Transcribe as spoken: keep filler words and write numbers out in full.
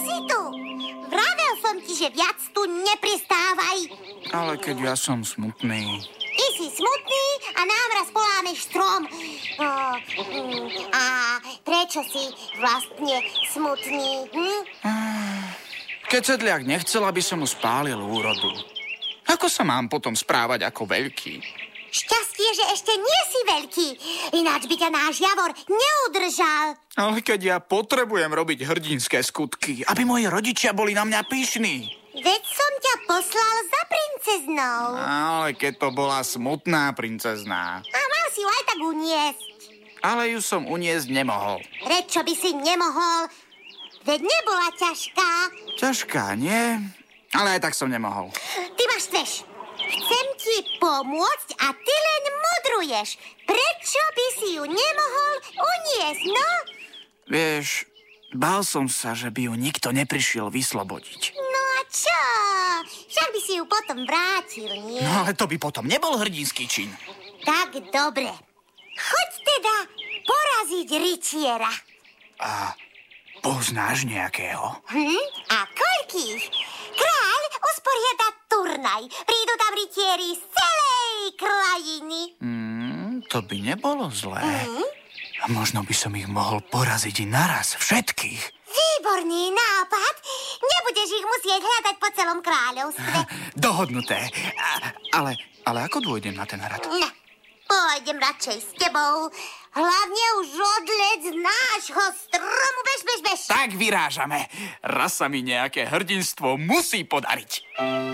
si tu? Vravel som ti, že viac tu nepristávaj. Ale keď ja som smutný. Ty si smutný a nám raz polámeš strom. O, mm, a prečo si vlastne smutný? Hm? Keď sedliak nechcel, aby som mu spálil úrodu. Ako sa mám potom správať ako veľký? Šťastie, že ešte nie si veľký. Ináč by ťa náš Javor neudržal. Ale keď ja potrebujem robiť hrdinské skutky, aby moji rodičia boli na mňa pyšní. Veď som ťa poslal za princeznou. Ale keď to bola smutná princezná. A mal si ju aj tak uniesť. Ale ju som uniesť nemohol. Prečo by si nemohol? Veď nebola ťažká. Ťažká, nie? Ale aj tak som nemohol. Ty ma štveš. Chcem ti pomôcť a ty len mudruješ. Prečo by si ju nemohol uniesť, no? Vieš, bál som sa, že by ju nikto neprišiel vyslobodiť. No a čo? Však by si ju potom vrátil, nie? No ale to by potom nebol hrdinský čin. Tak dobre. Choď teda poraziť rytiera. A poznáš nejakého? Hm? A koľkých? Kráľ usporiada turnaj. Prídu tam rytieri z celej krajiny. Mm, to by nebolo zlé. Hm? A možno by som ich mohol poraziť i naraz, všetkých. Výborný nápad. Nebudeš ich musieť hľadať po celom kráľovstve. Dohodnuté. A, ale, ale ako dôjdem na ten hrad? No, pôjdem radšej s tebou. Hlavne už odleď z nášho stromu. Bež, bež, bež. Tak vyrážame. Raz sa mi nejaké hrdinstvo musí podariť.